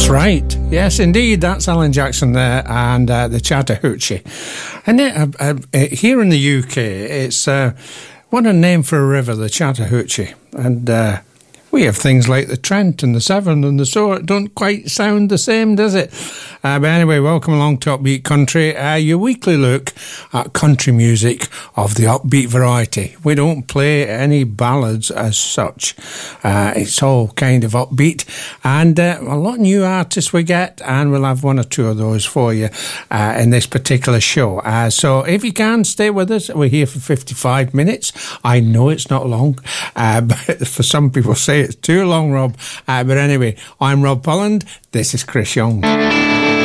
That's right. Yes, indeed. That's Alan Jackson there and the Chattahoochee. And here in the UK, it's what a name for a river, the Chattahoochee. And we have things like the Trent and the Severn and the Soar. It don't quite sound the same, does it? But anyway, welcome along to Upbeat Country, your weekly look at country music of the upbeat variety. We don't play any ballads as such. It's all kind of upbeat, and a lot of new artists we get, and we'll have one or two of those for you in this particular show. So if you can, stay with us. We're here for 55 minutes. I know it's not long, but for some people say it's too long, Rob. But anyway, I'm Rob Polland. This is Chris Young.